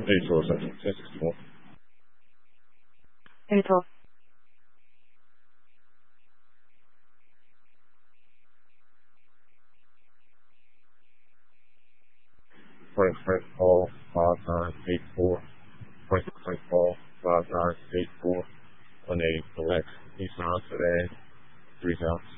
8 section, 1061. 8호. Frank Paul 5984. Frank Paul 5984. 180 select. Eastern Sedan. 3 counts.